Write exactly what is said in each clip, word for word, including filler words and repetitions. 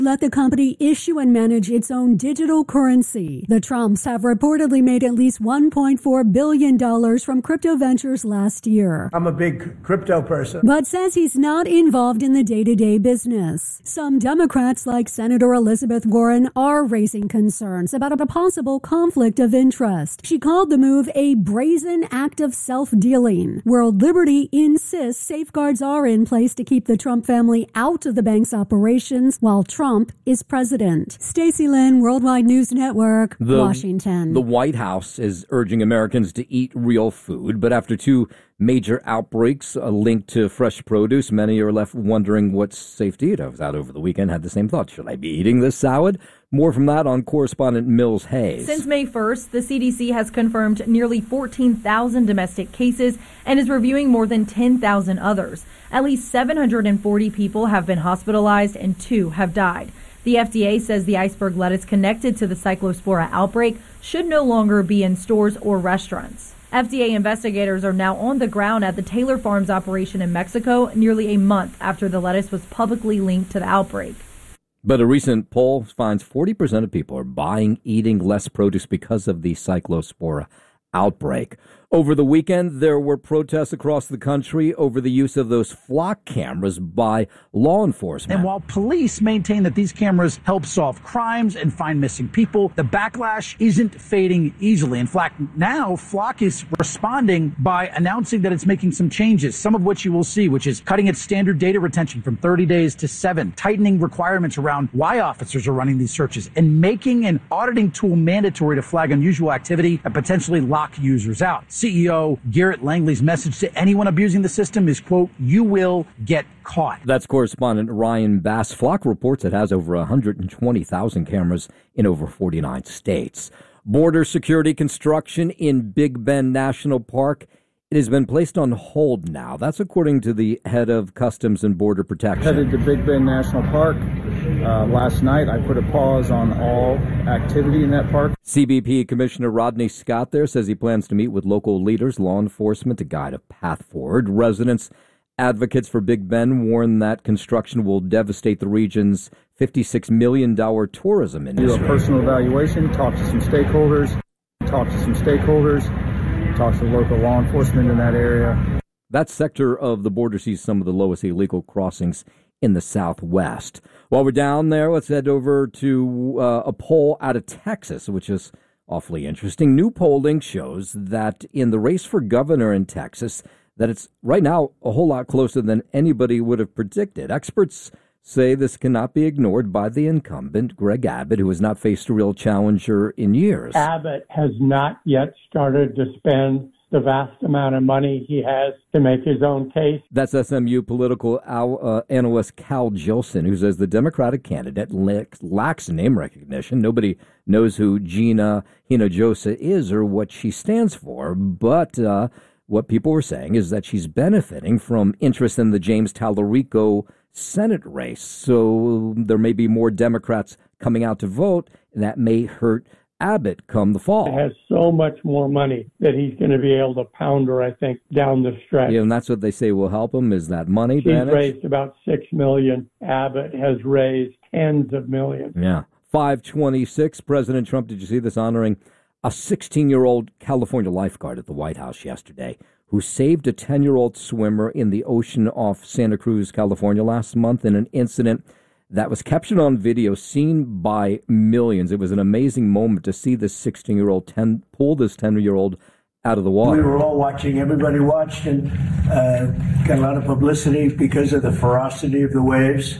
let the company issue and manage its own digital currency. The Trumps have reportedly made at least one point four billion dollars from crypto ventures last year. I'm a big crypto person, but says he's not involved in the day-to-day business. Some Democrats, like Senator Elizabeth Warren, are raising concerns about a possible conflict of interest. She called the move a brazen act of self-dealing. World Liberty insists safeguards are in place to keep the Trump family out of the bank's operations while Trump is president. Stacey Lynn, Worldwide News Network, the, Washington. The White House is urging Americans to eat real food, but after two major outbreaks uh, linked to fresh produce, many are left wondering what's safe to eat. I was out over the weekend, had the same thought. Should I be eating this salad? More from that on correspondent Mills Hayes. Since May first, the C D C has confirmed nearly fourteen thousand domestic cases and is reviewing more than ten thousand others. At least seven hundred forty people have been hospitalized and two have died. The F D A says the iceberg lettuce connected to the Cyclospora outbreak should no longer be in stores or restaurants. F D A investigators are now on the ground at the Taylor Farms operation in Mexico, nearly a month after the lettuce was publicly linked to the outbreak. But a recent poll finds forty percent of people are buying, eating less produce because of the Cyclospora outbreak. Over the weekend, there were protests across the country over the use of those flock cameras by law enforcement. And while police maintain that these cameras help solve crimes and find missing people, the backlash isn't fading easily. In fact, now Flock is responding by announcing that it's making some changes, some of which you will see, which is cutting its standard data retention from thirty days to seven, tightening requirements around why officers are running these searches, and making an auditing tool mandatory to flag unusual activity and potentially lock users out. C E O Garrett Langley's message to anyone abusing the system is, quote, "You will get caught." That's correspondent Ryan Bass. Flock reports it has over one hundred twenty thousand cameras in over forty-nine states. Border security construction in Big Bend National Park. It has been placed on hold now. That's according to the head of Customs and Border Protection. Headed to Big Bend National Park. Uh, last night, I put a pause on all activity in that park. C B P Commissioner Rodney Scott there says he plans to meet with local leaders, law enforcement to guide a path forward. Residents, advocates for Big Bend warn that construction will devastate the region's fifty-six million dollars tourism industry. Do a personal evaluation, talk to some stakeholders, talk to some stakeholders. Talk to local law enforcement in that area. That sector of the border sees some of the lowest illegal crossings in the Southwest. While we're down there, let's head over to uh, a poll out of Texas, which is awfully interesting. New polling shows that in the race for governor in Texas, that it's right now a whole lot closer than anybody would have predicted. Experts say this cannot be ignored by the incumbent, Greg Abbott, who has not faced a real challenger in years. Abbott has not yet started to spend the vast amount of money he has to make his own case. That's S M U political uh, analyst Cal Jilson, who says the Democratic candidate lacks name recognition. Nobody knows who Gina Hinojosa is or what she stands for, but uh, what people were saying is that she's benefiting from interest in the James Tallarico Senate race. So there may be more Democrats coming out to vote, and that may hurt Abbott come the fall. It has so much more money that he's going to be able to pound her, I think, down the stretch. Yeah, and that's what they say will help him, is that money. She's advantage. raised about six million dollars. Abbott has raised tens of millions. Yeah. five twenty-six, President Trump, did you see this, honoring a sixteen-year-old California lifeguard at the White House yesterday who saved a ten-year-old swimmer in the ocean off Santa Cruz, California last month in an incident that was captured on video, seen by millions. It was an amazing moment to see this sixteen-year-old ten, pull this ten-year-old out of the water. We were all watching. Everybody watched and uh, got a lot of publicity because of the ferocity of the waves.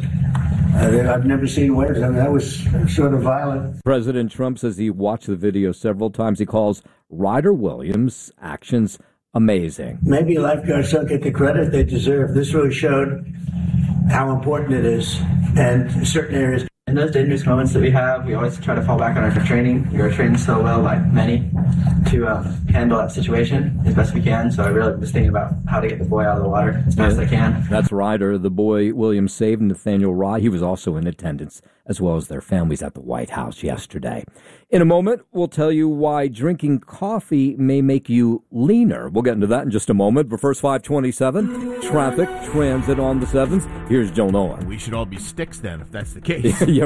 Uh, I've never seen waves. I mean, that was sort of violent. President Trump says he watched the video several times. He calls Ryder Williams' actions amazing. Maybe lifeguards don't get the credit they deserve. This really showed how important it is, and certain areas. In those dangerous moments that we have, we always try to fall back on our training. We are trained so well by many to uh, handle that situation as best we can. So I really was thinking about how to get the boy out of the water as best yeah, I can. That's Ryder, the boy Williams saved, Nathaniel Rye. He was also in attendance, as well as their families at the White House yesterday. In a moment, we'll tell you why drinking coffee may make you leaner. We'll get into that in just a moment. But first, five twenty-seven, traffic, transit on the sevens. Here's Joe Nolan. We should all be sticks then, if that's the case. Yeah.